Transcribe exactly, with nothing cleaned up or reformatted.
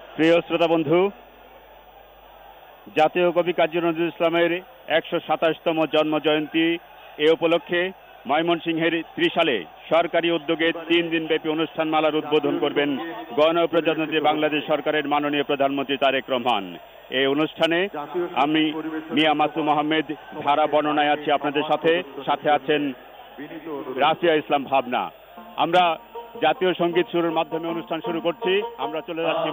প্রিয় শ্রোতা বন্ধু, জাতীয় কবি কাজী নজরুল ইসলামের একশো সাতাশতম জন্ম জয়ন্তী এ উপলক্ষে ময়মনসিংহের ত্রিশালে সরকারি উদ্যোগে তিন দিন ব্যাপী অনুষ্ঠানমালার উদ্বোধন করবেন গণপ্রজাতন্ত্রী বাংলাদেশ সরকারের মাননীয় প্রধানমন্ত্রী তারেক রহমান। এই অনুষ্ঠানে আমি মিয়া মাসুম আহমেদ ধারা বর্ণনায় আছি আপনাদের সাথে, সাথে আছেন রাফিয়া ইসলাম ভাবনা। আমরা জাতীয় সঙ্গীত শুরুর মাধ্যমে অনুষ্ঠান শুরু করছি। আমরা চলে যাচ্ছি